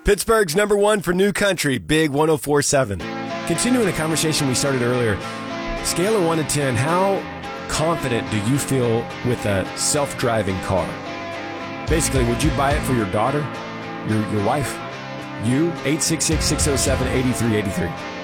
Pittsburgh's number one for new country, Big 104.7. Continuing the conversation we started earlier, scale of 1 to 10, how confident do you feel with a self-driving car? Basically, would you buy it for your daughter, your wife? You, 866-607-8383.